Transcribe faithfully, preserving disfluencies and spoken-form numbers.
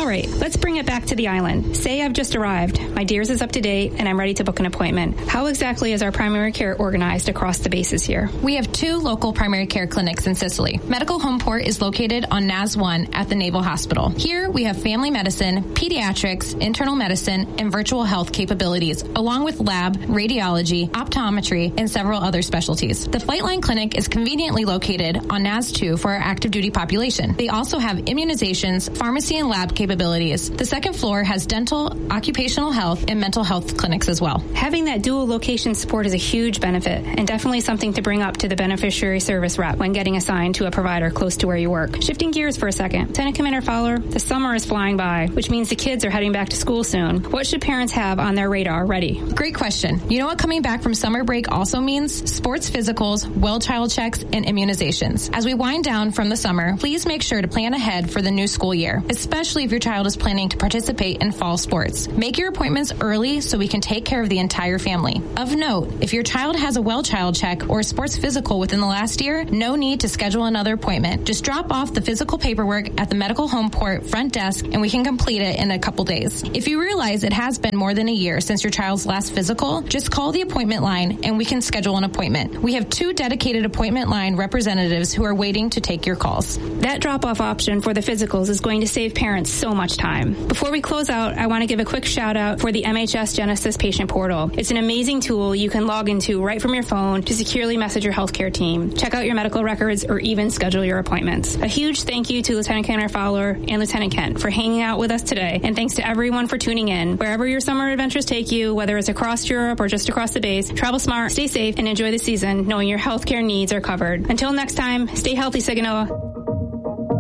All right, let's bring it back to the island. Say I've just arrived. My D A E R S is up to date, and I'm ready to book an appointment. How exactly is our primary care organized across the bases here? We have two local primary care clinics in Sicily. Medical Homeport is located on N A S one at the Naval Hospital. Here, we have family medicine, pediatrics, internal medicine, and virtual health capabilities, along with lab, radiology, optometry, and several other specialties. The Flightline Clinic is conveniently located on N A S two for our active duty population. They also have immunizations, pharmacy, and lab capabilities. The second floor has dental, occupational health, and mental health clinics as well. Having that dual location support is a huge benefit and definitely something to bring up to the beneficiary service rep when getting assigned to a provider close to where you work. Shifting gears for a second. Lieutenant Commander Fowler, the summer is flying by, which means the kids are heading back to school soon. What should parents have on their radar ready? Great question. You know what coming back from summer break also means? Sports physicals, well child checks, and immunizations. As we wind down from the summer, please make sure to plan ahead for the new school year, especially if your child is planning to participate in fall sports. Make your appointments early so we can take care of the entire family. Of note, if your child has a well child check or a sports physical within the last year, no need to schedule another appointment. Just drop off the physical paperwork at the Medical Homeport front desk and we can complete it in a couple days. If you realize it has been more than a year since your child's last physical, just call the appointment line and we can schedule an appointment. We have two dedicated appointment line representatives who are waiting to take your calls. That drop-off option for the physicals is going to save parents so much time. Before we close out, I want to give a quick shout out for the M H S Genesis Patient Portal. It's an amazing tool you can log into right from your phone to securely message your healthcare team, check out your medical records, or even schedule your appointments. A huge thank you to Lieutenant Commander Fowler and Lieutenant Kent for hanging out with us today, and thanks to everyone for tuning in. Wherever your summer adventures take you, whether it's across Europe or just across the base, travel smart, stay safe, and enjoy the season knowing your healthcare needs are covered. Until next time, stay healthy, Saginaw.